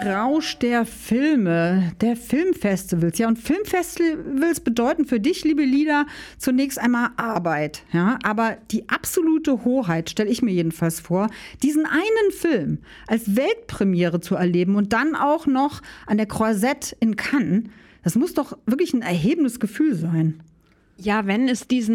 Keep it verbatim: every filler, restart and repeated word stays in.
Rausch der Filme, der Filmfestivals. Ja, und Filmfestivals bedeuten für dich, liebe Lida, zunächst einmal Arbeit. Ja, aber die absolute Hoheit, stelle ich mir jedenfalls vor, diesen einen Film als Weltpremiere zu erleben und dann auch noch an der Croisette in Cannes, das muss doch wirklich ein erhebendes Gefühl sein. Ja, wenn es diesen